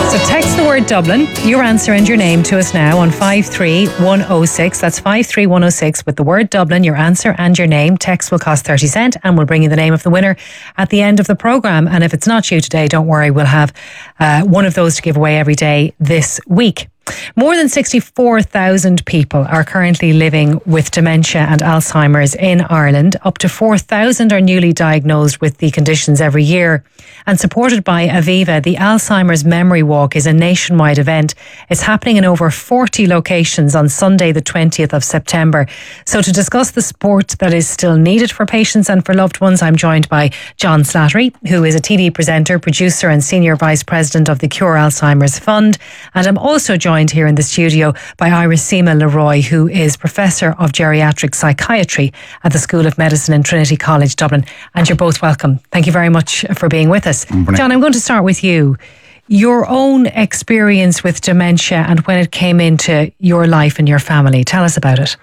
So text the word Dublin, your answer and your name to us now on 53106. That's 53106 with the word Dublin, your answer and your name. Text will cost 30 cents and we'll bring you the name of the winner at the end of the programme. And if it's not you today, don't worry, we'll have one of those to give away every day this week. More than 64,000 people are currently living with dementia and Alzheimer's in Ireland. Up to 4,000 are newly diagnosed with the conditions every year. And supported by Aviva, the Alzheimer's Memory Walk is a nationwide event. It's happening in over 40 locations on Sunday, the 20th of September. So to discuss the support that is still needed for patients and for loved ones, I'm joined by John Slattery, who is a TV presenter, producer and Senior Vice President of the Cure Alzheimer's Fund. And I'm also joined here in the studio by Irisima Leroy, who is Professor of Geriatric Psychiatry at the School of Medicine in Trinity College Dublin. And you're both welcome. Thank you very much for being with us. John, I'm going to start with you. Your own experience with dementia and when it came into your life and your family. Tell us about it.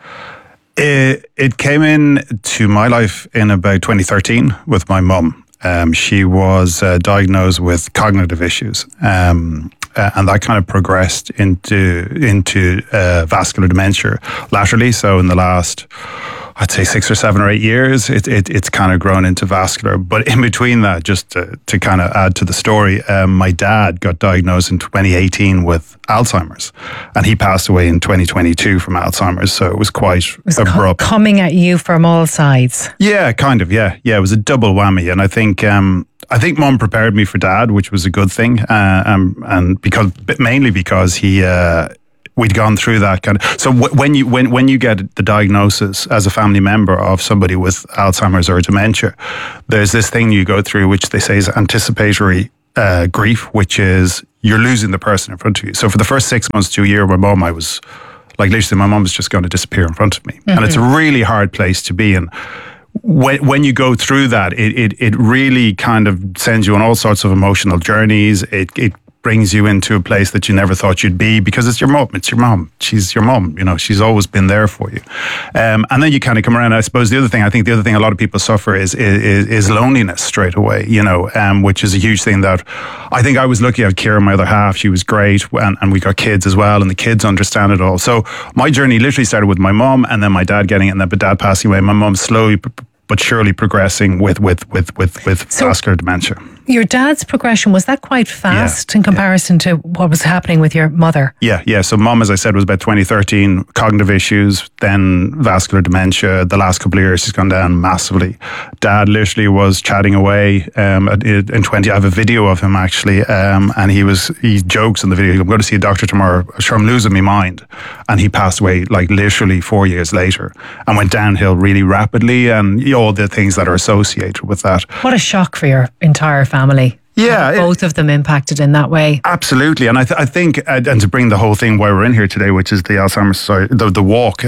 It came into my life in about 2013 with my mum. She was diagnosed with cognitive issues. And that kind of progressed into vascular dementia laterally. So in the last, I'd say 6 or 7 or 8 years, it's kind of grown into vascular. But in between that, just to kind of add to the story, my dad got diagnosed in 2018 with Alzheimer's, and he passed away in 2022 from Alzheimer's. So it was quite abrupt. Coming at you from all sides. Yeah, kind of. Yeah. It was a double whammy, and I think Mum prepared me for Dad, which was a good thing, and mainly because we'd gone through that kind of. So when you get the diagnosis as a family member of somebody with Alzheimer's or dementia, there's this thing you go through which they say is anticipatory grief, which is you're losing the person in front of you. So for the first 6 months to a year, my mum, I was like, literally, my mum was just going to disappear in front of me, and it's a really hard place to be in. When you go through that, it really kind of sends you on all sorts of emotional journeys. It brings you into a place that you never thought you'd be, because it's your mum. It's your mum. She's your mum. You know, she's always been there for you. And then you kind of come around. I suppose the other thing a lot of people suffer is loneliness straight away, you know, which is a huge thing that I think I was lucky. I had Kira, my other half. She was great. And we got kids as well. And the kids understand it all. So my journey literally started with my mum and then my dad getting it, and then my dad passing away. My mum slowly but surely progressing with vascular dementia. Your dad's progression, was that quite fast in comparison to what was happening with your mother? Yeah. So Mum, as I said, was about 2013, cognitive issues, then vascular dementia. The last couple of years, she's gone down massively. Dad literally was chatting away in 20. I have a video of him actually, and he jokes in the video, I'm going to see a doctor tomorrow. I'm sure I'm losing my mind. And he passed away like literally 4 years later and went downhill really rapidly, and all the things that are associated with that. What a shock for your entire family. Yeah. Both of them impacted in that way. Absolutely. And I think, and to bring the whole thing why we're in here today, which is the Alzheimer's Society, the walk,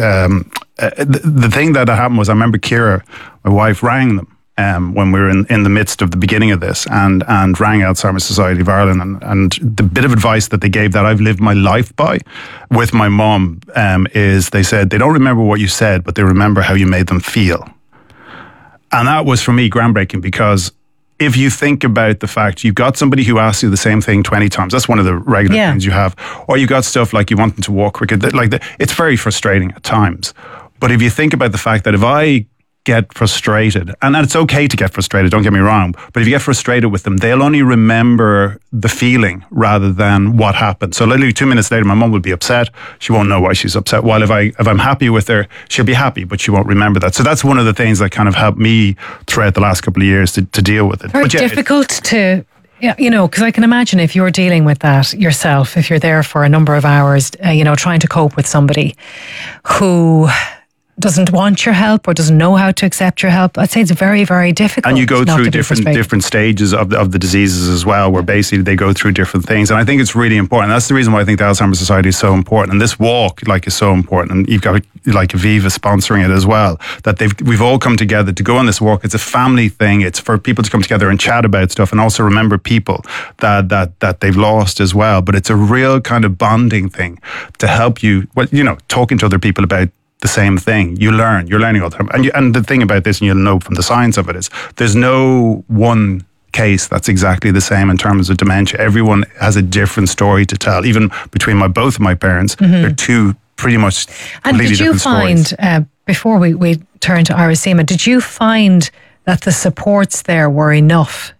the thing that happened was I remember Kira, my wife, rang them when we were in the midst of the beginning of this, and rang Alzheimer's Society of Ireland. And the bit of advice that they gave that I've lived my life by with my mum is they said, they don't remember what you said, but they remember how you made them feel. And that was for me groundbreaking, because if you think about the fact you've got somebody who asks you the same thing 20 times, that's one of the regular things you have, or you've got stuff like you want them to walk quicker, it's very frustrating at times. But if you think about the fact that if I get frustrated, and it's okay to get frustrated, don't get me wrong, but if you get frustrated with them, they'll only remember the feeling rather than what happened. So literally 2 minutes later, my mum will be upset. She won't know why she's upset. While if I'm happy with her, she'll be happy, but she won't remember that. So that's one of the things that kind of helped me throughout the last couple of years to deal with it. Very difficult to... Yeah, you know, because I can imagine if you're dealing with that yourself, if you're there for a number of hours, trying to cope with somebody who doesn't want your help or doesn't know how to accept your help, I'd say it's very, very difficult. And you go through different stages of the diseases as well, where basically they go through different things. And I think it's really important. That's the reason why I think the Alzheimer's Society is so important. And this walk is so important. And you've got Aviva sponsoring it as well. That we've all come together to go on this walk. It's a family thing. It's for people to come together and chat about stuff and also remember people that they've lost as well. But it's a real kind of bonding thing to help you, talking to other people about the same thing. You're learning all the time. And the thing about this, and you'll know from the science of it, is there's no one case that's exactly the same in terms of dementia. Everyone has a different story to tell. Even between both of my parents, they're two pretty much completely different stories. And did you find, before we turn to Irisema, did you find that the supports there were enough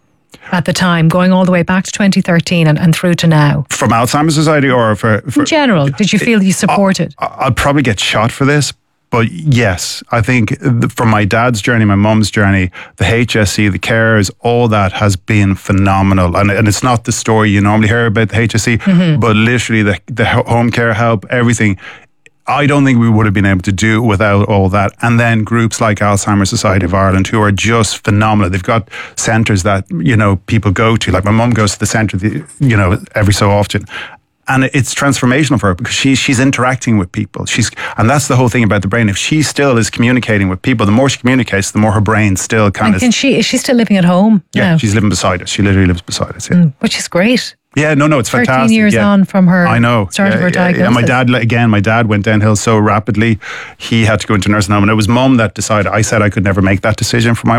at the time, going all the way back to 2013 and through to now? From Alzheimer's Society or for in general, did you feel you supported? I'll probably get shot for this, but yes, I think from my dad's journey, my mum's journey, the HSE, the carers, all that has been phenomenal. And it's not the story you normally hear about the HSE, but literally the home care help, everything. I don't think we would have been able to do it without all that. And then groups like Alzheimer's Society of Ireland, who are just phenomenal. They've got centres that, people go to. Like my mum goes to the centre, every so often. And it's transformational for her because she's interacting with people. And that's the whole thing about the brain. If she still is communicating with people, the more she communicates, the more her brain still kind of... Is she still living at home? Yeah, now? She's living beside us. She literally lives beside us, yeah. Which is great. Yeah, no, it's 13 fantastic. 13 years on from her start of her diagnosis. Yeah, my dad went downhill so rapidly, he had to go into nursing home. And it was mum that decided. I said I could never make that decision for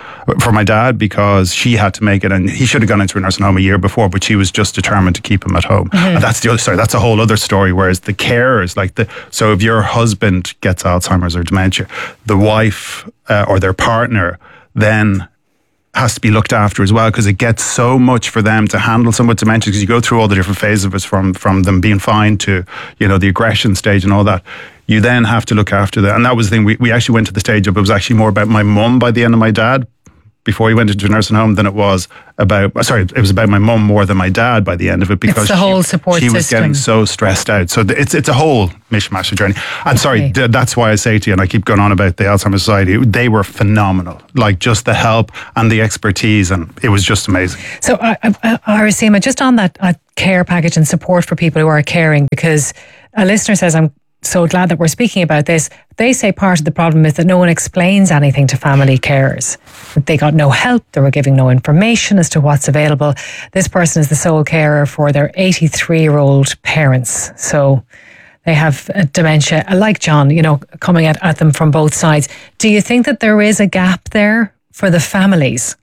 my dad, because she had to make it. And he should have gone into a nursing home a year before, but she was just determined to keep him at home. And that's the other story. That's a whole other story. Whereas the carers, so if your husband gets Alzheimer's or dementia, the wife or their partner then has to be looked after as well, because it gets so much for them to handle someone with dementia, because you go through all the different phases of it, from them being fine to, the aggression stage and all that. You then have to look after that. And that was the thing. We actually went to the stage of, it was actually more about my mum by the end of my dad, before he went into a nursing home, than it was about my mum more than my dad by the end of it, because it's the whole support she was system. getting so stressed out. So it's a whole mishmash of journey. I'm sorry, that's why I say to you, and I keep going on about the Alzheimer's Society, they were phenomenal. Like, just the help and the expertise, and it was just amazing. So, Irisema, just on that care package and support for people who are caring, because a listener says, I'm so glad that we're speaking about this. They say part of the problem is that no one explains anything to family carers. They got no help. They were giving no information as to what's available. This person is the sole carer for their 83-year-old parents. So they have dementia, like John, coming at them from both sides. Do you think that there is a gap there for the families?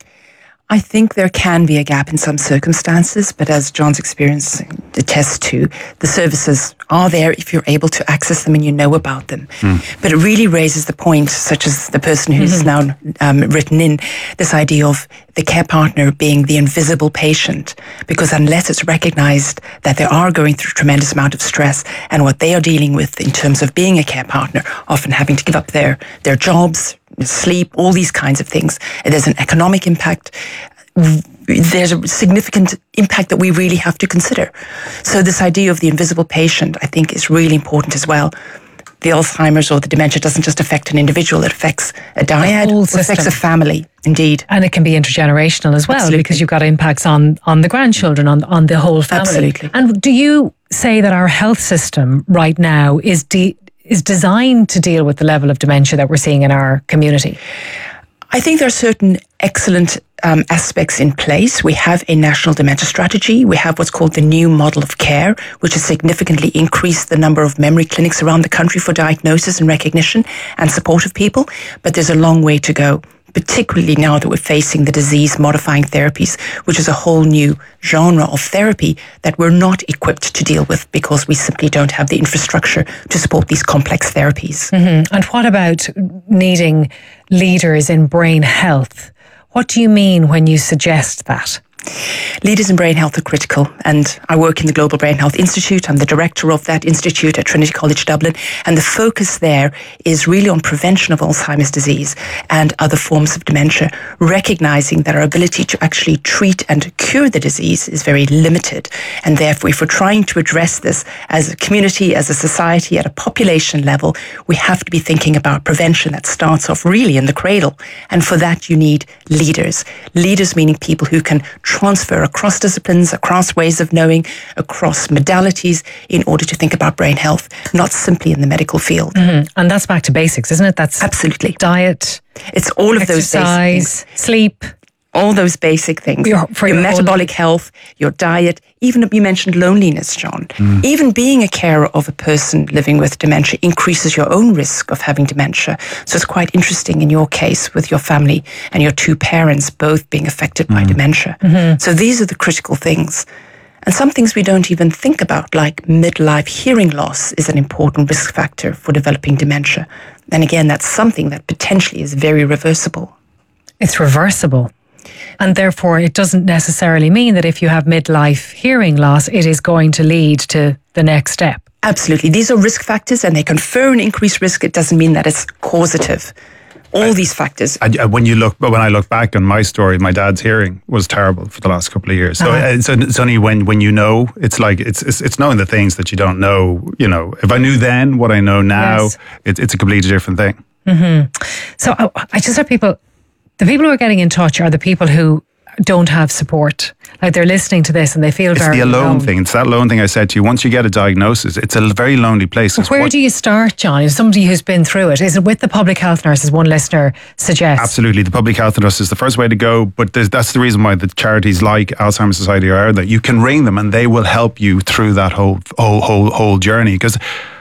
I think there can be a gap in some circumstances, but as John's experience attests to, the services are there if you're able to access them and you know about them. But it really raises the point, such as the person who's now written in, this idea of the care partner being the invisible patient, because unless it's recognized that they are going through a tremendous amount of stress and what they are dealing with in terms of being a care partner, often having to give up their jobs, sleep, all these kinds of things. There's an economic impact. There's a significant impact that we really have to consider. So this idea of the invisible patient, I think, is really important as well. The Alzheimer's or the dementia doesn't just affect an individual, it affects a dyad, it affects a family, indeed. And it can be intergenerational as well, Absolutely. Because you've got impacts on the grandchildren, on the whole family. Absolutely. And do you say that our health system right now is designed to deal with the level of dementia that we're seeing in our community? I think there are certain excellent aspects in place. We have a national dementia strategy. We have what's called the new model of care, which has significantly increased the number of memory clinics around the country for diagnosis and recognition and support of people. But there's a long way to go, particularly now that we're facing the disease-modifying therapies, which is a whole new genre of therapy that we're not equipped to deal with because we simply don't have the infrastructure to support these complex therapies. And what about needing leaders in brain health? What do you mean when you suggest that? Leaders in brain health are critical, and I work in the Global Brain Health Institute. I'm the director of that institute at Trinity College Dublin, and the focus there is really on prevention of Alzheimer's disease and other forms of dementia, recognizing that our ability to actually treat and cure the disease is very limited. And therefore, if we're trying to address this as a community, as a society, at a population level, we have to be thinking about prevention that starts off really in the cradle. And for that, you need leaders. Leaders meaning people who can transfer across disciplines, across ways of knowing, across modalities in order to think about brain health, not simply in the medical field. And that's back to basics, isn't it? That's absolutely diet. It's all of those basic things. Sleep. All those basic things. Your metabolic health, your diet, even you mentioned loneliness, John. Even being a carer of a person living with dementia increases your own risk of having dementia. So it's quite interesting in your case with your family and your two parents both being affected by dementia. So these are the critical things. And some things we don't even think about, like midlife hearing loss is an important risk factor for developing dementia. And again, that's something that potentially is very reversible. It's reversible. And therefore, it doesn't necessarily mean that if you have midlife hearing loss, it is going to lead to the next step. Absolutely. These are risk factors and they confer an increased risk. It doesn't mean that it's causative. All these factors. When I look back on my story, my dad's hearing was terrible for the last couple of years. So it's only when you know, it's like it's knowing the things that you don't know. You know, if I knew then what I know now, it's a completely different thing. So I just have people. The people who are getting in touch are the people who don't have support. Like they're listening to this and they feel very alone. It's the alone thing. It's that alone thing I said to you. Once you get a diagnosis, it's a very lonely place. Where do you start, John? As somebody who's been through it, is it with the public health nurse, as one listener suggests? Absolutely. The public health nurse is the first way to go, but that's the reason why the charities like Alzheimer's Society are that you can ring them and they will help you through that whole journey. Because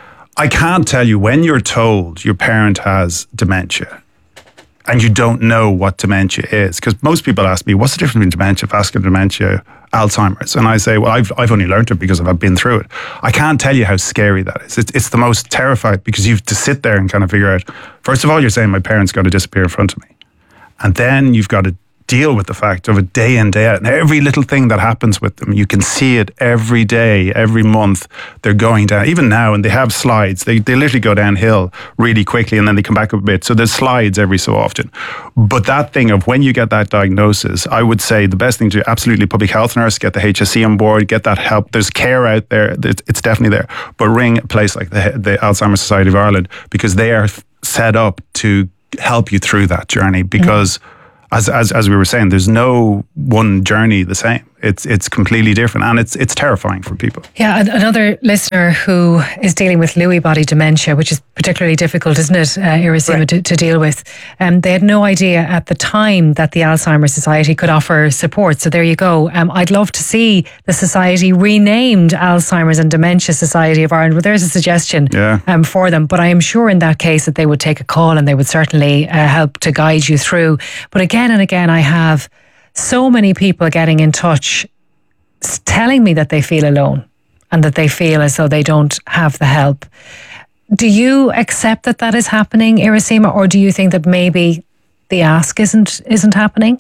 I can't tell you, when you're told your parent has dementia, and you don't know what dementia is, because most people ask me, what's the difference between dementia, vascular dementia, Alzheimer's? And I say, well, I've only learned it because I've been through it. I can't tell you how scary that is. It's the most terrifying, because you have to sit there and kind of figure out, first of all, you're saying my parent's got to disappear in front of me. And then you've got to deal with the fact of it day in, day out. And every little thing that happens with them, you can see it every day, every month. They're going down. Even now, and they have slides. They literally go downhill really quickly and then they come back up a bit. So there's slides every so often. But that thing of when you get that diagnosis, I would say the best thing to do, absolutely public health nurse, get the HSE on board, get that help. There's care out there. It's definitely there. But ring a place like the Alzheimer's Society of Ireland, because they are set up to help you through that journey, because as we were saying, there's no one journey the same. It's completely different, and it's terrifying for people. Yeah, another listener who is dealing with Lewy body dementia, which is particularly difficult, isn't it, Irasima, right, to deal with. They had no idea at the time that the Alzheimer's Society could offer support. So there you go. I'd love to see the society renamed Alzheimer's and Dementia Society of Ireland. Well, there's a suggestion for them. But I am sure in that case that they would take a call and they would certainly help to guide you through. But again and again, I have so many people getting in touch telling me that they feel alone and that they feel as though they don't have the help. Do you accept that that is happening, Irasima, or do you think that maybe the ask isn't happening?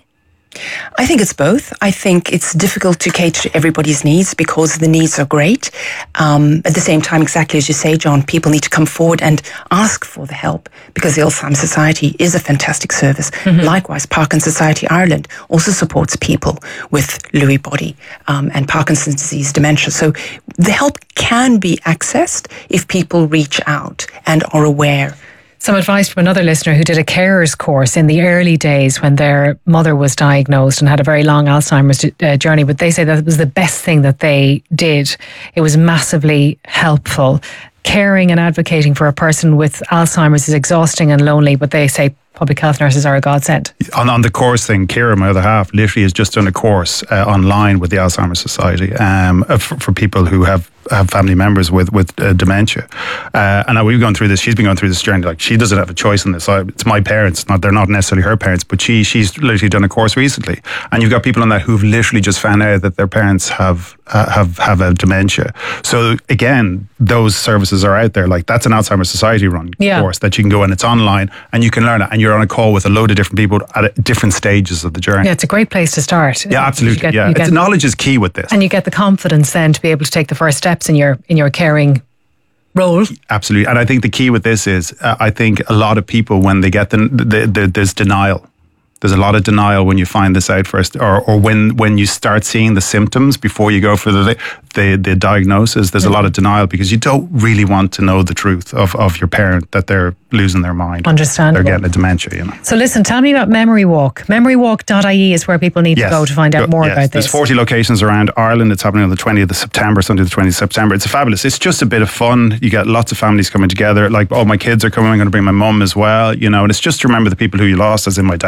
I think it's both. I think it's difficult to cater to everybody's needs because the needs are great. At the same time, exactly as you say, John, people need to come forward and ask for the help because the Alzheimer's Society is a fantastic service. Likewise, Parkinson's Society Ireland also supports people with Lewy body and Parkinson's disease dementia. So the help can be accessed if people reach out and are aware. Some advice from another listener who did a carers course in the early days when their mother was diagnosed and had a very long Alzheimer's journey. But they say that it was the best thing that they did. It was massively helpful. Caring and advocating for a person with Alzheimer's is exhausting and lonely, but they say public health nurses are a godsend. On the course thing, Ciara, my other half, literally has just done a course online with the Alzheimer's Society for people who have family members with dementia. And we've gone through this. She's been going through this journey. Like, she doesn't have a choice in this. It's my parents. They're not necessarily her parents, but she's literally done a course recently. And you've got people on that who've literally just found out that their parents have a dementia. So again, those services are out there. Like, that's an Alzheimer's Society run course that you can go and it's online and you can learn it. And you're on a call with a load of different people at different stages of the journey. Yeah, it's a great place to start. Yeah, absolutely. Knowledge is key with this. And you get the confidence then to be able to take the first steps in your caring role. Absolutely. And I think the key with this is, I think a lot of people, when they get there's denial. There's a lot of denial when you find this out first, or when you start seeing the symptoms before you go for the diagnosis. There's a lot of denial because you don't really want to know the truth of your parent, that they're losing their mind. Understandable. They're getting a dementia, So listen, tell me about Memory Walk. Memorywalk.ie is where people need to go to find out more about this. There's 40 locations around Ireland. It's happening on the 20th of September, Sunday the 20th of September. It's fabulous. It's just a bit of fun. You get lots of families coming together. Like, my kids are coming. I'm going to bring my mum as well, and it's just to remember the people who you lost, as in my dad, Sean.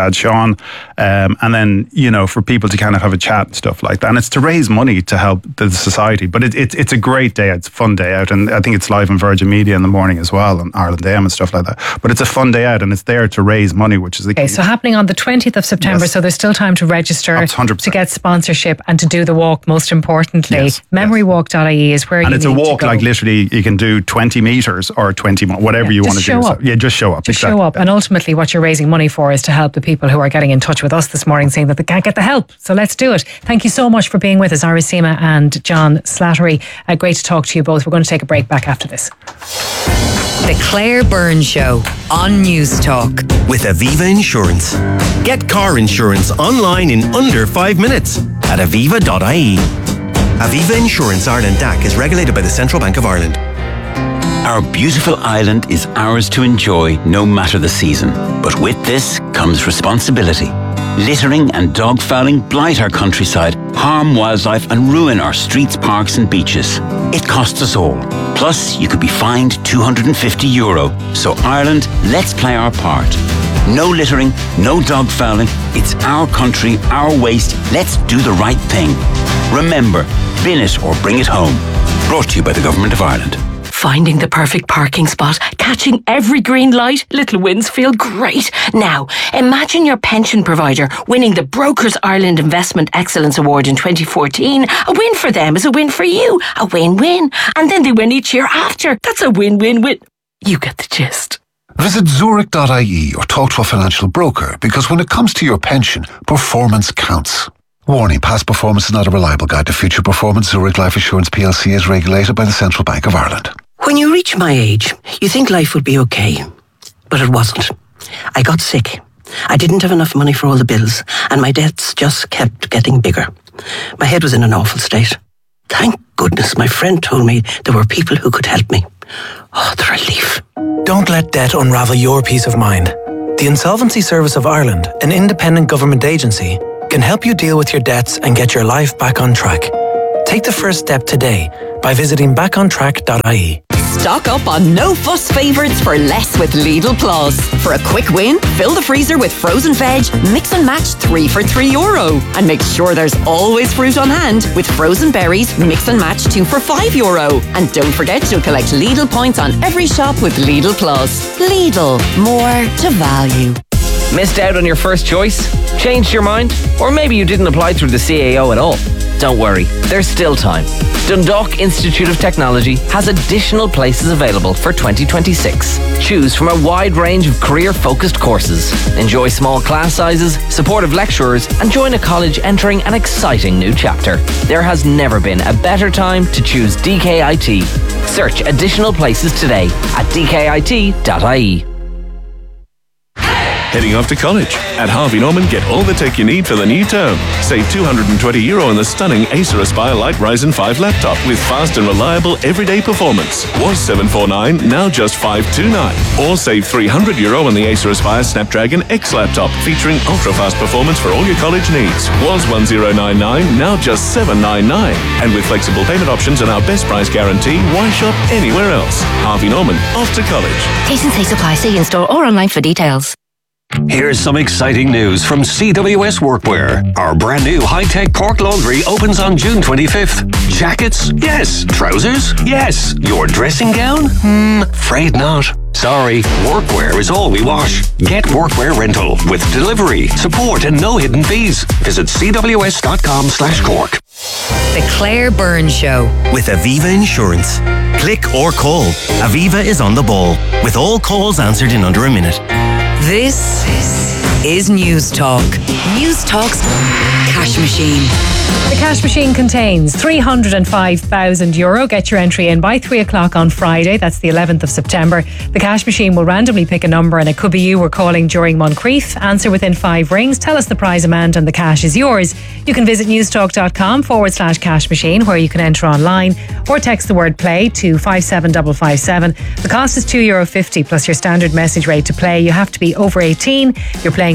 on. And then, for people to kind of have a chat and stuff like that. And it's to raise money to help the society. But it's a great day. It's a fun day out. And I think it's live on Virgin Media in the morning as well, on Ireland AM and stuff like that. But it's a fun day out, and it's there to raise money, which is the key. Okay, so happening on the 20th of September, yes. So there's still time to register, 100%. To get sponsorship and to do the walk, most importantly. Yes. Memorywalk.ie is where you need to go. And it's a walk, like literally you can do 20 metres or 20, whatever you want to do. Up. Just show up. Just show up. And ultimately what you're raising money for is to help the people who are getting in touch with us this morning saying that they can't get the help. So let's do it. Thank you so much for being with us, Ira Sima and John Slattery. Great to talk to you both. We're going to take a break back after this. The Claire Byrne Show on News Talk. With Aviva Insurance. Get car insurance online in under 5 minutes at aviva.ie. Aviva Insurance Ireland DAC is regulated by the Central Bank of Ireland. Our beautiful island is ours to enjoy no matter the season. But with this comes responsibility. Littering and dog fouling blight our countryside, harm wildlife and ruin our streets, parks and beaches. It costs us all. Plus, you could be fined €250. So Ireland, let's play our part. No littering, no dog fouling. It's our country, our waste. Let's do the right thing. Remember, bin it or bring it home. Brought to you by the Government of Ireland. Finding the perfect parking spot, catching every green light, little wins feel great. Now, imagine your pension provider winning the Brokers Ireland Investment Excellence Award in 2014. A win for them is a win for you. A win-win. And then they win each year after. That's a win-win-win. You get the gist. Visit Zurich.ie or talk to a financial broker, because when it comes to your pension, performance counts. Warning, past performance is not a reliable guide to future performance. Zurich Life Assurance plc is regulated by the Central Bank of Ireland. When you reach my age, you think life would be okay. But it wasn't. I got sick. I didn't have enough money for all the bills, and my debts just kept getting bigger. My head was in an awful state. Thank goodness my friend told me there were people who could help me. Oh, the relief. Don't let debt unravel your peace of mind. The Insolvency Service of Ireland, an independent government agency, can help you deal with your debts and get your life back on track. Take the first step today by visiting backontrack.ie. Stock up on no-fuss favourites for less with Lidl Plus. For a quick win, fill the freezer with frozen veg, mix and match 3 for €3. And make sure there's always fruit on hand with frozen berries, mix and match 2 for €5. And don't forget you'll collect Lidl points on every shop with Lidl Plus. Lidl, more to value. Missed out on your first choice? Changed your mind? Or maybe you didn't apply through the CAO at all? Don't worry, there's still time. Dundalk Institute of Technology has additional places available for 2026. Choose from a wide range of career-focused courses. Enjoy small class sizes, supportive lecturers, and join a college entering an exciting new chapter. There has never been a better time to choose DKIT. Search additional places today at dkit.ie. Heading off to college? At Harvey Norman, get all the tech you need for the new term. Save €220 on the stunning Acer Aspire Light Ryzen 5 laptop with fast and reliable everyday performance. Was $749, now just $529. Or save €300 on the Acer Aspire Snapdragon X laptop featuring ultra-fast performance for all your college needs. Was $1099, now just $799. And with flexible payment options and our best price guarantee, why shop anywhere else? Harvey Norman, off to college. T&C supply. See in-store or online for details. Here's some exciting news from CWS Workwear. Our brand new high-tech cork laundry opens on June 25th. Jackets? Yes. Trousers? Yes. Your dressing gown? Afraid not. Sorry, workwear is all we wash. Get workwear rental with delivery, support and no hidden fees. Visit cws.com/cork. The Claire Byrne Show. With Aviva Insurance. Click or call. Aviva is on the ball, with all calls answered in under a minute. This is News Talk. News Talk's cash machine. The cash machine contains €305,000. Get your entry in by 3 o'clock on Friday. That's the 11th of September. The cash machine will randomly pick a number, and it could be you we're calling during Moncrief. Answer within 5 rings. Tell us the prize amount and the cash is yours. You can visit newstalk.com/cash machine, where you can enter online or text the word play to 57557. The cost is €2.50 plus your standard message rate to play. You have to be over 18. You're playing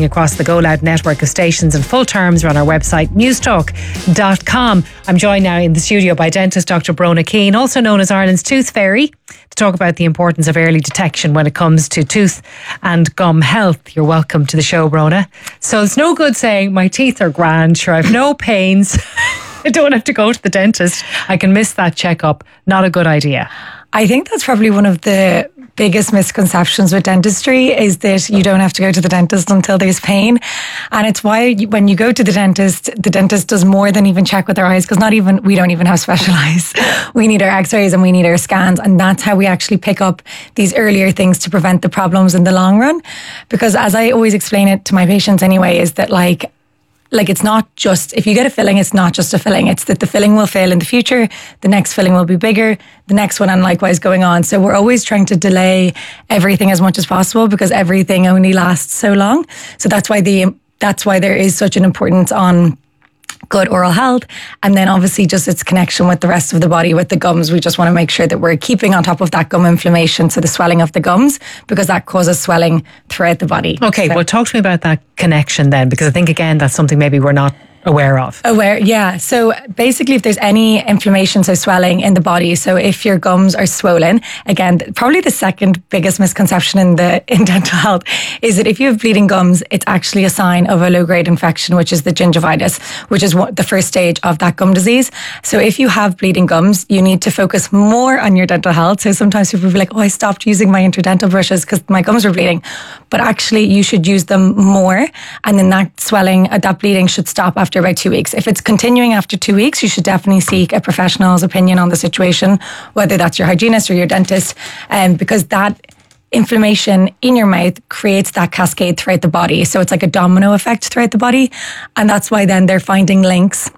streaming across the Go Loud network of stations, and full terms are on our website, newstalk.com. I'm joined now in the studio by dentist Dr. Brona Keane, also known as Ireland's Tooth Fairy, to talk about the importance of early detection when it comes to tooth and gum health. You're welcome to the show, Brona. So it's no good saying my teeth are grand, sure, I've no pains, I don't have to go to the dentist, I can miss that checkup. Not a good idea. I think that's probably one of the biggest misconceptions with dentistry, is that you don't have to go to the dentist until there's pain. And it's why when you go to the dentist does more than even check with our eyes, because we don't even have special eyes. We need our x-rays and we need our scans. And that's how we actually pick up these earlier things to prevent the problems in the long run. Because as I always explain it to my patients anyway, is that like it's not just, if you get a filling, it's not just a filling. It's that the filling will fail in the future. The next filling will be bigger. The next one, and likewise going on. So we're always trying to delay everything as much as possible, because everything only lasts so long. So that's why there is such an importance on good oral health, and then obviously just its connection with the rest of the body, with the gums. We just want to make sure that we're keeping on top of that gum inflammation, so the swelling of the gums, because that causes swelling throughout the body. Okay, well, talk to me about that connection then, because I think, again, that's something maybe we're not aware of. Yeah. So basically, if there's any inflammation, so swelling in the body, so if your gums are swollen, again, probably the second biggest misconception in dental health is that if you have bleeding gums, it's actually a sign of a low-grade infection, which is the gingivitis, which is the first stage of that gum disease. So if you have bleeding gums, you need to focus more on your dental health. So sometimes people will be like, I stopped using my interdental brushes because my gums were bleeding. But actually, you should use them more, and then that swelling, that bleeding should stop after about 2 weeks. If it's continuing after 2 weeks, you should definitely seek a professional's opinion on the situation, whether that's your hygienist or your dentist, because that inflammation in your mouth creates that cascade throughout the body. So it's like a domino effect throughout the body. And that's why then they're finding links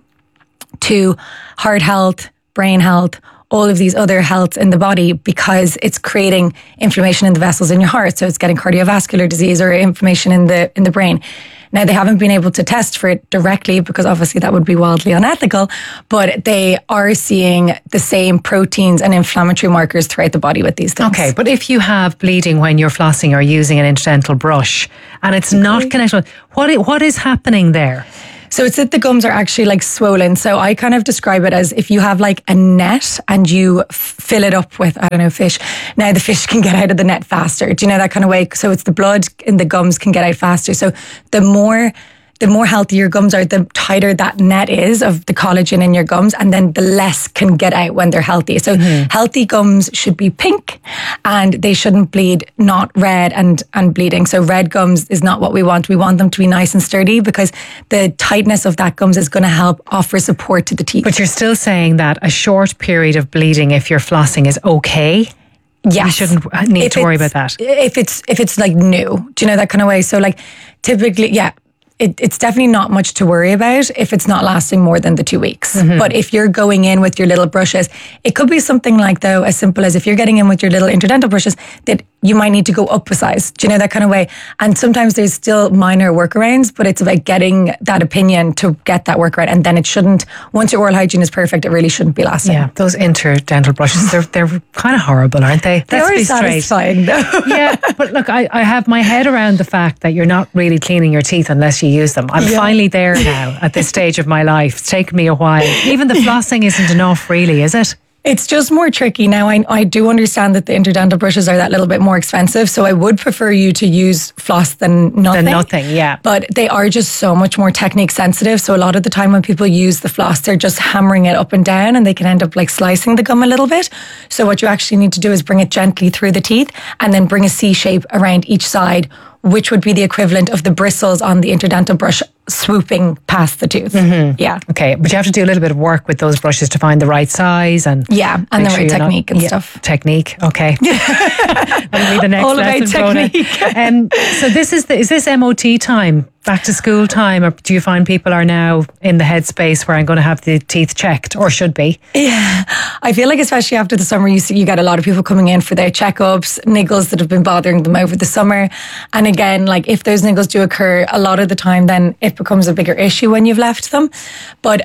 to heart health, brain health, all of these other healths in the body, because it's creating inflammation in the vessels in your heart. So it's getting cardiovascular disease or inflammation in the brain. Now, they haven't been able to test for it directly, because obviously that would be wildly unethical, but they are seeing the same proteins and inflammatory markers throughout the body with these things. Okay, but if you have bleeding when you're flossing or using an interdental brush and it's not connected, what is happening there? So it's that the gums are actually like swollen. So I kind of describe it as if you have like a net and you fill it up with, fish. Now the fish can get out of the net faster. Do you know that kind of way? So it's the blood in the gums can get out faster. So the more healthy your gums are, the tighter that net is of the collagen in your gums, and then the less can get out when they're healthy. So healthy gums should be pink, and they shouldn't bleed, not red and bleeding. So red gums is not what we want. We want them to be nice and sturdy, because the tightness of that gums is going to help offer support to the teeth. But you're still saying that a short period of bleeding, if you're flossing, is okay? Yes. You shouldn't need to worry about that. If it's like new, do you know that kind of way? So like typically, yeah. It's definitely not much to worry about if it's not lasting more than the 2 weeks. But if you're going in with your little brushes, it could be something like, though, as simple as if you're getting in with your little interdental brushes, that you might need to go up a size. Do you know that kind of way? And sometimes there's still minor workarounds, but it's about getting that opinion to get that workaround. And then it shouldn't, once your oral hygiene is perfect, it really shouldn't be lasting. Yeah, those interdental brushes, they're kind of horrible, aren't they? They are satisfying, though. Yeah, but look, I have my head around the fact that you're not really cleaning your teeth unless you use them. I'm finally there now at this stage of my life. It's taken me a while. Even the flossing isn't enough, really, is it? It's just more tricky. Now, I do understand that the interdental brushes are that little bit more expensive, so I would prefer you to use floss than nothing. Yeah. But they are just so much more technique sensitive, so a lot of the time when people use the floss, they're just hammering it up and down, and they can end up like slicing the gum a little bit. So what you actually need to do is bring it gently through the teeth, and then bring a C shape around each side, which would be the equivalent of the bristles on the interdental brush swooping past the tooth. Yeah. Okay, but you have to do a little bit of work with those brushes to find the right size and the right technique and stuff. Technique, okay. That'll be the next all lesson, about technique. So is this MOT time? Back to school time, or do you find people are now in the headspace where I'm going to have the teeth checked, or should be? Yeah, I feel like especially after the summer, you get a lot of people coming in for their checkups, niggles that have been bothering them over the summer. And again, like if those niggles do occur, a lot of the time then it becomes a bigger issue when you've left them. But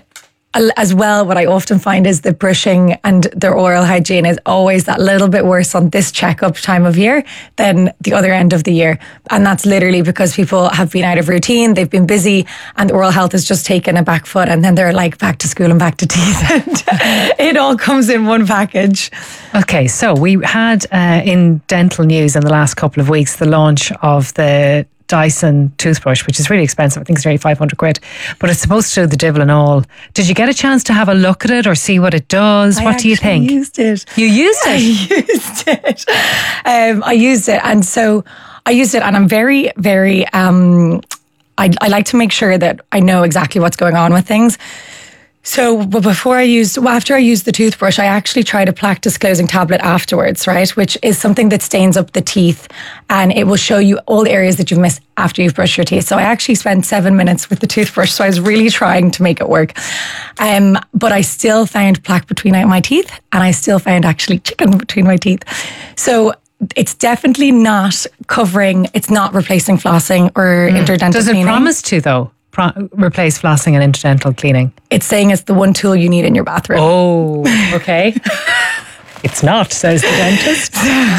as well, what I often find is the brushing and their oral hygiene is always that little bit worse on this checkup time of year than the other end of the year. And that's literally because people have been out of routine, they've been busy, and oral health has just taken a back foot, and then they're like back to school and back to teeth. And it all comes in one package. Okay, so we had in dental news in the last couple of weeks the launch of the Dyson toothbrush, which is really expensive. I think it's nearly 500 quid, but it's supposed to do the divil and all. Did you get a chance to have a look at it or see what it does? What do you think? I used it. You used it? I used it. I used it. And so I used it, and I'm very, very, I like to make sure that I know exactly what's going on with things. So, but after I used the toothbrush, I actually tried a plaque disclosing tablet afterwards, right? Which is something that stains up the teeth, and it will show you all the areas that you've missed after you've brushed your teeth. So I actually spent 7 minutes with the toothbrush. So I was really trying to make it work. But I still found plaque between my teeth, and I still found actually chicken between my teeth. So it's definitely not it's not replacing flossing or interdental Does it cleaning. promise to, though? Replace flossing and interdental cleaning? It's saying it's the one tool you need in your bathroom. Oh, okay. It's not, says the dentist.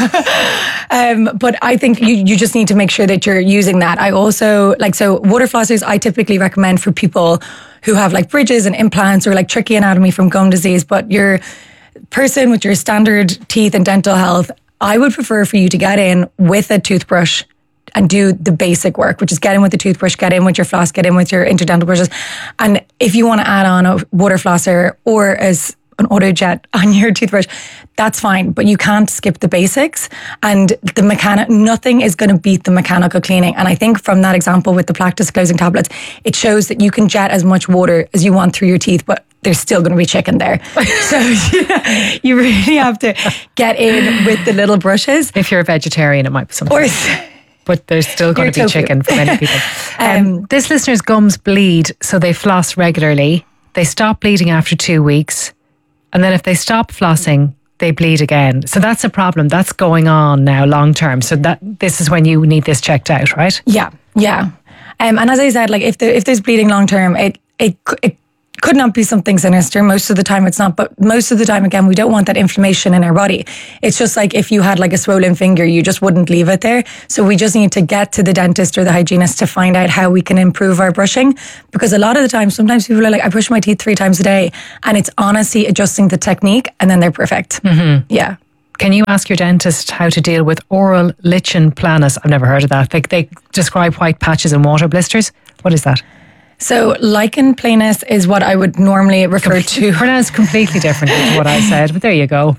But I think you just need to make sure that you're using that. I also, water flossers, I typically recommend for people who have like bridges and implants or like tricky anatomy from gum disease. But your person with your standard teeth and dental health, I would prefer for you to get in with a toothbrush and do the basic work, which is get in with the toothbrush, get in with your floss, get in with your interdental brushes. And if you want to add on a water flosser or as an auto jet on your toothbrush, that's fine, but you can't skip the basics. And nothing is going to beat the mechanical cleaning. And I think from that example with the plaque disclosing tablets, it shows that you can jet as much water as you want through your teeth, but there's still going to be chicken there. So you really have to get in with the little brushes. If you're a vegetarian, it might be something. But there's still going to be chicken for many people. This listener's gums bleed, so they floss regularly. They stop bleeding after 2 weeks. And then if they stop flossing, they bleed again. So that's a problem. That's going on now long term. So this is when you need this checked out, right? Yeah. And as I said, like if there's bleeding long term, it could not be something sinister. Most of the time it's not, but most of the time, again, we don't want that inflammation in our body. It's just like if you had like a swollen finger, you just wouldn't leave it there. So we just need to get to the dentist or the hygienist to find out how we can improve our brushing. Because a lot of the time, sometimes people are like, I brush my teeth 3 times a day, and it's honestly adjusting the technique, and then they're perfect. Mm-hmm. Yeah. Can you ask your dentist how to deal with oral lichen planus? I've never heard of that. They describe white patches and water blisters. What is that? So lichen planus is what I would normally refer to. Pronounced completely different to what I said, but there you go.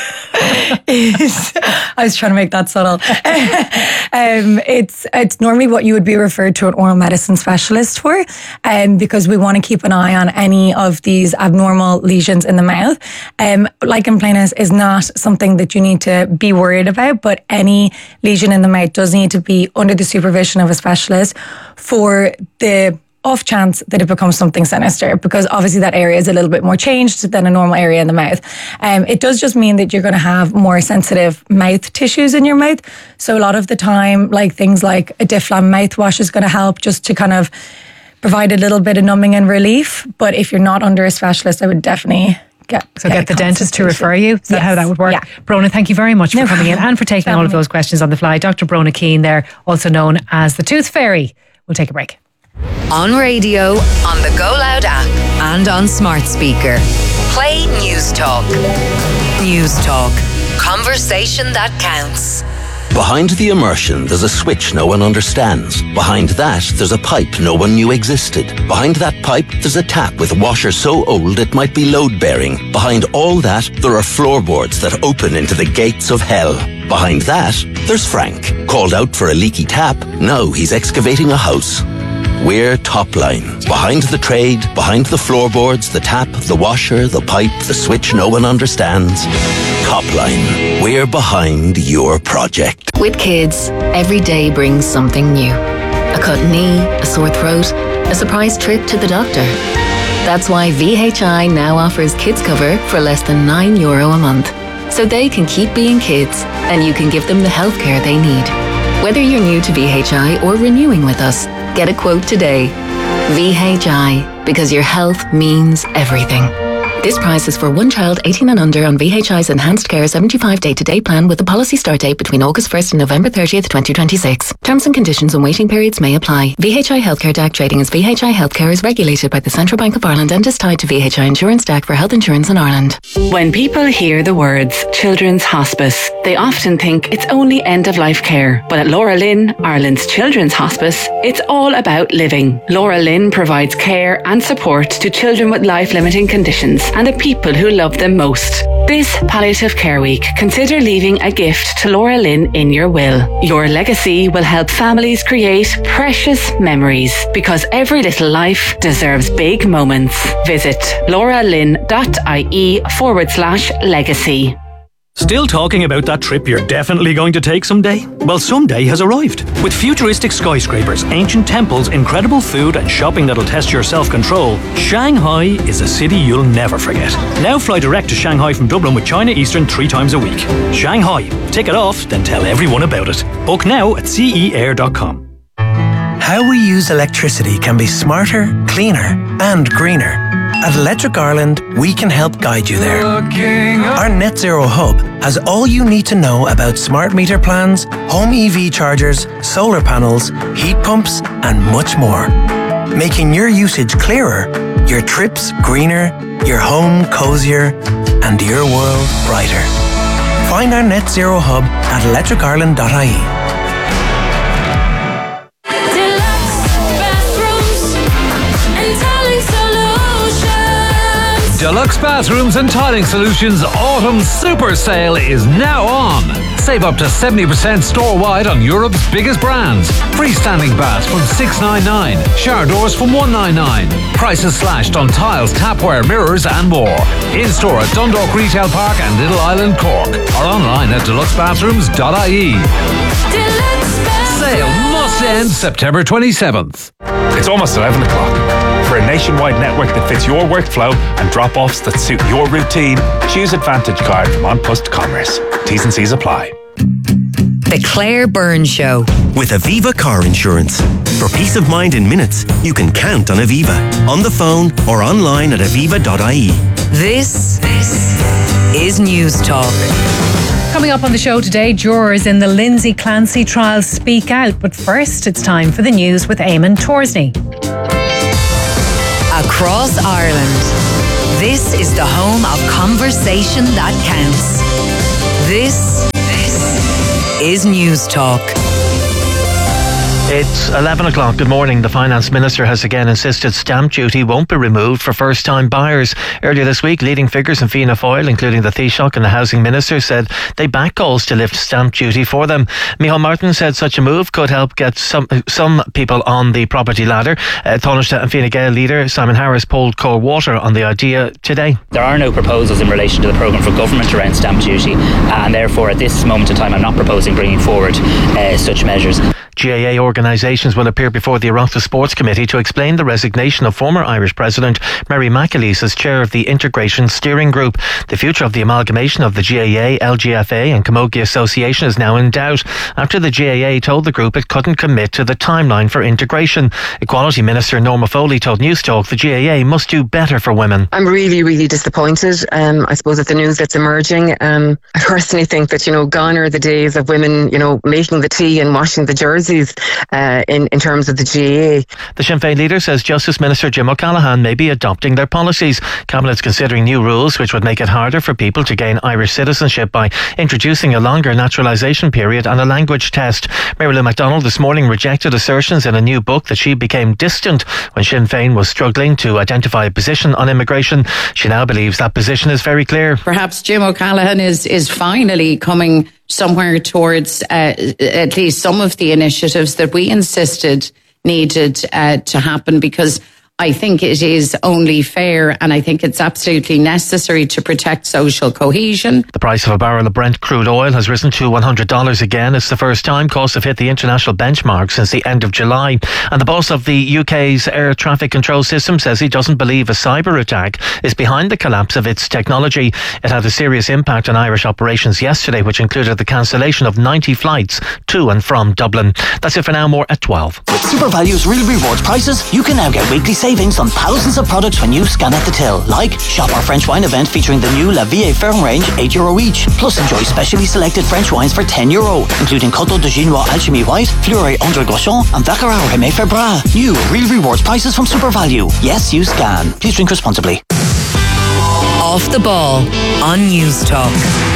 I was trying to make that subtle. It's normally what you would be referred to an oral medicine specialist for, because we want to keep an eye on any of these abnormal lesions in the mouth. Lichen planus is not something that you need to be worried about, but any lesion in the mouth does need to be under the supervision of a specialist for the off chance that it becomes something sinister, because obviously that area is a little bit more changed than a normal area in the mouth. It does just mean that you're going to have more sensitive mouth tissues in your mouth. So a lot of the time, like things like a Difflam mouthwash is going to help just to kind of provide a little bit of numbing and relief. But if you're not under a specialist, I would definitely get the dentist to refer you. Is that how that would work? Yeah. Brona, thank you very much for coming in and for taking all of those questions on the fly. Dr. Brona Keane there, also known as the Tooth Fairy. We'll take a break. On radio, on the Go Loud app, and on smart speaker. Play News Talk. News Talk. Conversation that counts. Behind the immersion, there's a switch no one understands. Behind that, there's a pipe no one knew existed. Behind that pipe, there's a tap with a washer so old it might be load-bearing. Behind all that, there are floorboards that open into the gates of hell. Behind that, there's Frank. Called out for a leaky tap, now he's excavating a house. We're Topline. Behind the trade, behind the floorboards, the tap, the washer, the pipe, the switch no one understands. Topline. We're behind your project. With kids, every day brings something new. A cut knee, a sore throat, a surprise trip to the doctor. That's why VHI now offers kids cover for less than €9 a month. So they can keep being kids and you can give them the healthcare they need. Whether you're new to VHI or renewing with us, get a quote today. VHI, because your health means everything. This price is for one child 18 and under on VHI's Enhanced Care 75 day-to-day plan with a policy start date between August 1st and November 30th, 2026. Terms and conditions and waiting periods may apply. VHI Healthcare DAC trading as VHI Healthcare is regulated by the Central Bank of Ireland and is tied to VHI Insurance DAC for health insurance in Ireland. When people hear the words Children's Hospice, they often think it's only end-of-life care. But at Laura Lynn, Ireland's Children's Hospice, it's all about living. Laura Lynn provides care and support to children with life-limiting conditions and the people who love them most. This Palliative Care Week, consider leaving a gift to Laura Lynn in your will. Your legacy will help families create precious memories, because every little life deserves big moments. Visit lauralynn.ie/legacy. Still talking about that trip you're definitely going to take someday? Well, someday has arrived. With futuristic skyscrapers, ancient temples, incredible food and shopping that'll test your self-control, Shanghai is a city you'll never forget. Now fly direct to Shanghai from Dublin with China Eastern 3 times a week. Shanghai. Tick it off, then tell everyone about it. Book now at ceair.com. How we use electricity can be smarter, cleaner and greener. At Electric Ireland, we can help guide you there. Our Net Zero Hub has all you need to know about smart meter plans, home EV chargers, solar panels, heat pumps and much more. Making your usage clearer, your trips greener, your home cozier and your world brighter. Find our Net Zero Hub at electricireland.ie. Deluxe Bathrooms and Tiling Solutions Autumn Super Sale is now on. Save up to 70% store-wide on Europe's biggest brands. Freestanding baths from $699, shower doors from $199. Prices slashed on tiles, tapware, mirrors and more. In-store at Dundalk Retail Park and Little Island, Cork. Or online at deluxebathrooms.ie. Sale must end September 27th. It's almost 11 o'clock. For a nationwide network that fits your workflow and drop-offs that suit your routine, choose Advantage Card from An Post Commerce. T's and C's apply. The Claire Byrne Show. With Aviva Car Insurance. For peace of mind in minutes, you can count on Aviva. On the phone or online at aviva.ie. This is News Talk. Coming up on the show today, jurors in the Lindsay Clancy trial speak out. But first, it's time for the news with Eamon Torsney. Across Ireland, this is the home of conversation that counts. This is News Talk. It's 11 o'clock. Good morning. The Finance Minister has again insisted stamp duty won't be removed for first-time buyers. Earlier this week, leading figures in Fianna Fáil, including the Taoiseach and the Housing Minister, said they back calls to lift stamp duty for them. Micheál Martin said such a move could help get some people on the property ladder. Taoiseach and Fine Gael leader Simon Harris pulled cold water on the idea today. There are no proposals in relation to the programme for government around stamp duty, and therefore at this moment in time I'm not proposing bringing forward such measures. GAA organisations will appear before the Oireachtas Sports Committee to explain the resignation of former Irish President Mary McAleese as chair of the Integration Steering Group. The future of the amalgamation of the GAA, LGFA and Camogie Association is now in doubt after the GAA told the group it couldn't commit to the timeline for integration. Equality Minister Norma Foley told News Talk the GAA must do better for women. I'm really, really disappointed. I suppose at the news that's emerging. I personally think that, gone are the days of women, making the tea and washing the jerseys in terms of the GAA. The Sinn Féin leader says Justice Minister Jim O'Callaghan may be adopting their policies. Cabinet's considering new rules which would make it harder for people to gain Irish citizenship by introducing a longer naturalisation period and a language test. Mary Lou McDonald this morning rejected assertions in a new book that she became distant when Sinn Féin was struggling to identify a position on immigration. She now believes that position is very clear. Perhaps Jim O'Callaghan is finally coming somewhere towards at least some of the initiatives that we insisted needed to happen, because I think it is only fair, and I think it's absolutely necessary to protect social cohesion. The price of a barrel of Brent crude oil has risen to $100 again. It's the first time costs have hit the international benchmark since the end of July. And the boss of the UK's air traffic control system says he doesn't believe a cyber attack is behind the collapse of its technology. It had a serious impact on Irish operations yesterday, which included the cancellation of 90 flights to and from Dublin. That's it for now. More at 12. With SuperValue's real rewards prices, you can now get weekly savings on thousands of products when you scan at the till. Like, shop our French wine event featuring the new La Vie Ferme range, €8 each. Plus enjoy specially selected French wines for €10, including Coteau de Ginois Alchemy White, Fleury Andre Gauchon, and Baccarat Rémy Ferbras. New real rewards prices from SuperValue. Yes, you scan. Please drink responsibly. Off the Ball on News Talk.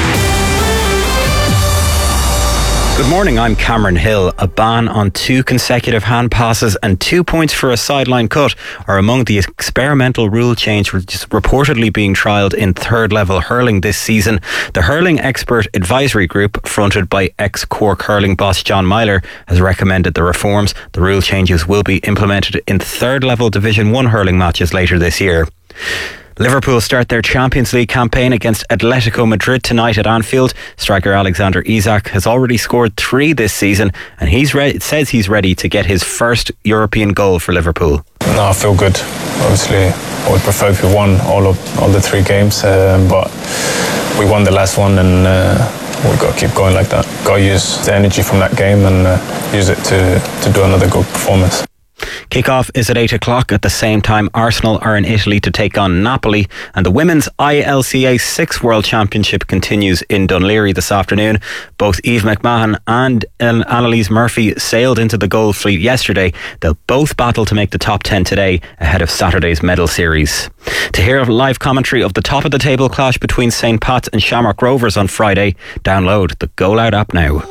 Good morning, I'm Cameron Hill. A ban on 2 consecutive hand passes and 2 points for a sideline cut are among the experimental rule change which is reportedly being trialled in third level hurling this season. The Hurling Expert Advisory Group, fronted by ex-Cork hurling boss John Myler, has recommended the reforms. The rule changes will be implemented in third level Division 1 hurling matches later this year. Liverpool start their Champions League campaign against Atletico Madrid tonight at Anfield. Striker Alexander Isak has already scored 3 this season, and says he's ready to get his first European goal for Liverpool. No, I feel good. Obviously, I would prefer if we won all the 3 games, but we won the last one, and we've got to keep going like that. Got to use the energy from that game and use it to do another good performance. Kick-off is at 8 o'clock. At the same time, Arsenal are in Italy to take on Napoli, and the Women's ILCA 6 World Championship continues in Dunleary this afternoon. Both Eve McMahon and Annalise Murphy sailed into the gold fleet yesterday. They'll both battle to make the top 10 today ahead of Saturday's medal series. To hear a live commentary of the top of the table clash between St. Pat's and Shamrock Rovers on Friday, download the Go Loud app now.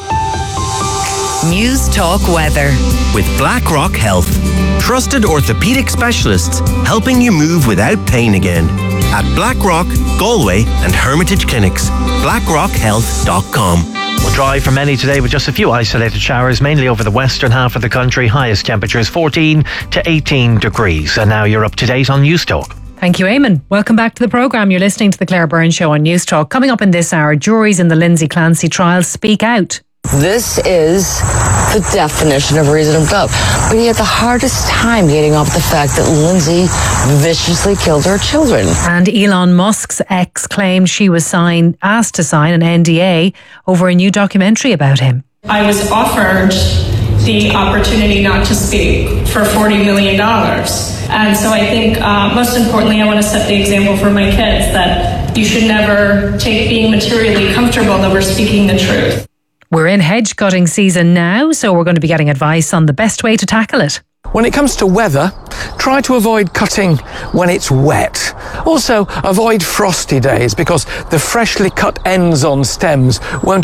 News Talk weather. With BlackRock Health. Trusted orthopaedic specialists helping you move without pain again. At BlackRock, Galway and Hermitage Clinics. BlackRockHealth.com. Well, dry for many today with just a few isolated showers, mainly over the western half of the country. Highest temperatures 14 to 18 degrees. And now you're up to date on News Talk. Thank you, Eamon. Welcome back to the programme. You're listening to the Claire Byrne Show on News Talk. Coming up in this hour, juries in the Lindsay Clancy trial speak out. This is the definition of reasonable doubt. But he had the hardest time getting off the fact that Lindsay viciously killed her children. And Elon Musk's ex claimed she was asked to sign an NDA over a new documentary about him. I was offered the opportunity not to speak for $40 million. And so I think most importantly, I want to set the example for my kids that you should never take being materially comfortable that we're speaking the truth. We're in hedge cutting season now, so we're going to be getting advice on the best way to tackle it. When it comes to weather, try to avoid cutting when it's wet. Also, avoid frosty days because the freshly cut ends on stems won't